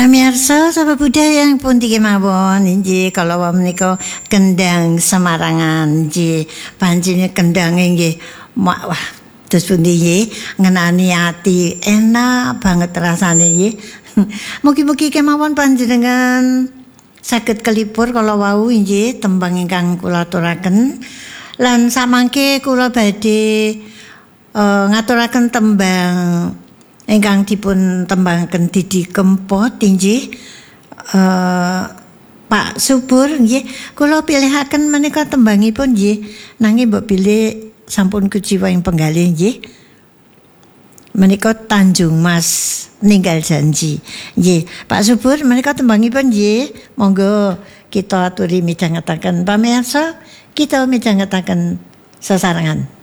Pamirsa sahabat budaya yang pun kemawon inggih kalau menika kendang Semarangan nggih panjenengan kendang nggih wah terus pundi nggih ngenani ati enak banget rasane nggih. Mugi-mugi kemawon panjenengan saged kelipur kalau wau inggih tembang ingkang kula aturaken lan samangke kula badhe ngaturaken tembang ingkang dipun tembangaken Didi Kempot inggih Pak Subur nggih kula pilihaken menika tembangipun nggih nanging mbok pilih sampun kujiwa ing penggalih nggih menika Tanjung Mas Ninggal Janji nggih Pak Subur menika tembangipun nggih monggo kita aturi midhangetaken pamirsa kita midhangetaken sesarengan.